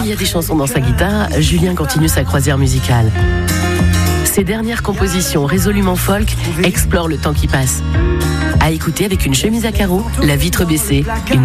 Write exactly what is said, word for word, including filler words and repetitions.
qu'il y a des chansons dans sa guitare, Julien continue sa croisière musicale. Ses dernières compositions résolument folk explorent le temps qui passe. À écouter avec une chemise à carreaux, la vitre baissée, une